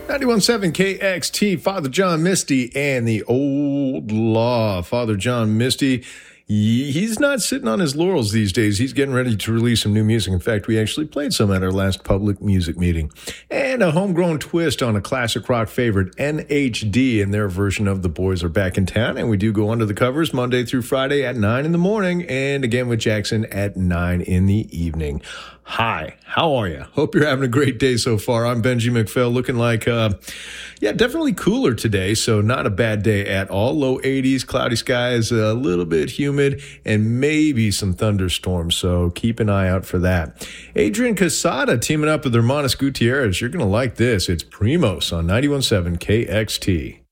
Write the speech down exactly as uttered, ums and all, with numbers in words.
ninety-one point seven K X T, Father John Misty and the Old Law. Father John Misty, he's not sitting on his laurels these days. He's getting ready to release some new music. In fact, we actually played some at our last public music meeting. And a homegrown twist on a classic rock favorite, N H D, and their version of The Boys Are Back in Town. And we do go under the covers Monday through Friday at nine in the morning, and again with Jackson at nine in the evening. Hi, how are you? Hope you're having a great day so far. I'm Benji McPhail, looking like, uh, yeah, definitely cooler today, so not a bad day at all. Low eighties, cloudy skies, a little bit humid, and maybe some thunderstorms, so keep an eye out for that. Adrian Casada teaming up with Hermanos Gutierrez. You're going to like this. It's Primos on ninety-one point seven K X T.